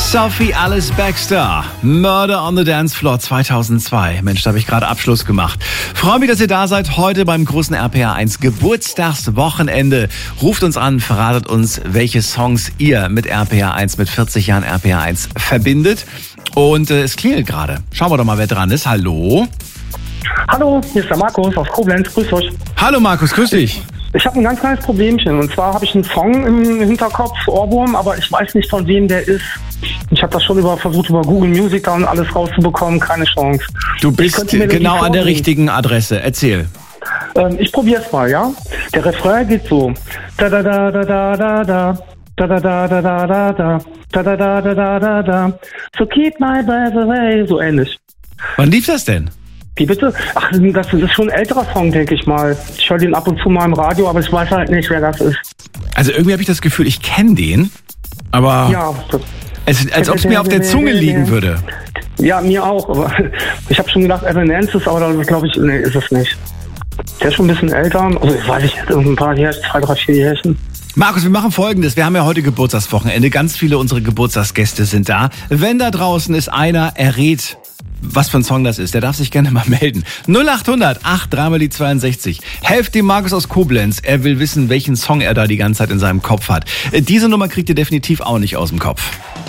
Sophie Alice Baxter, Murder on the Dance Floor 2002. Mensch, da habe ich gerade Abschluss gemacht. Freue mich, dass ihr da seid. Heute beim großen RPA 1 Geburtstagswochenende. Ruft uns an, verratet uns, welche Songs ihr mit RPA 1, mit 40 Jahren RPA 1 verbindet. Und es klingelt gerade. Schauen wir doch mal, wer dran ist. Hallo? Hallo, hier ist der Markus aus Koblenz. Grüß euch. Hallo Markus, grüß dich. Ich habe ein ganz kleines Problemchen. Und zwar habe ich einen Song im Hinterkopf, Ohrwurm, aber ich weiß nicht, von wem der ist. Ich habe das schon versucht, über Google Music und alles rauszubekommen. Keine Chance. Du bist genau an der richtigen Adresse. Erzähl. Ich probiere es mal, ja? Der Refrain geht so. Da da da da da da da. Da da da da da da da. Da da da da da da da. So keep my breath away. So ähnlich. Wann lief das denn? Wie bitte? Ach, das ist schon ein älterer Song, denke ich mal. Ich höre den ab und zu mal im Radio, aber ich weiß halt nicht, wer das ist. Also irgendwie habe ich das Gefühl, ich kenne den, aber ja, als ob es mir auf der Zunge liegen würde. Ja, mir auch. Aber ich habe schon gedacht, Evanescence, aber da glaube ich, nee, ist es nicht. Der ist schon ein bisschen älter. Also ich weiß nicht, ein paar Jährchen, 2, 3, 4 Jährchen. Markus, wir machen Folgendes. Wir haben ja heute Geburtstagswochenende. Ganz viele unserer Geburtstagsgäste sind da. Wenn da draußen ist einer, errät, was für ein Song das ist, der darf sich gerne mal melden. 0800 8 3 die 62. Helft dem Markus aus Koblenz. Er will wissen, welchen Song er da die ganze Zeit in seinem Kopf hat. Diese Nummer kriegt ihr definitiv auch nicht aus dem Kopf.